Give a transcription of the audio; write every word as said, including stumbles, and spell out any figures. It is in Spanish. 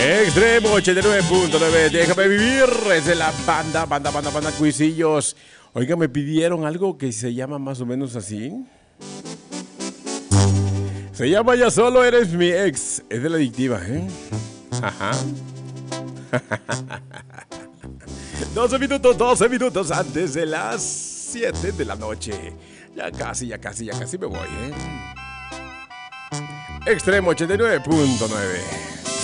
Extremo ochenta y nueve punto nueve, déjame vivir. Es de la banda, banda, banda, banda Cuisillos. Oiga, me pidieron algo que se llama más o menos así. Se llama Ya solo eres mi ex. Es de La Adictiva, ¿eh? Ajá. doce minutos, doce minutos antes de las siete de la noche. Ya casi, ya casi, ya casi me voy, ¿eh? Extremo ochenta y nueve punto nueve.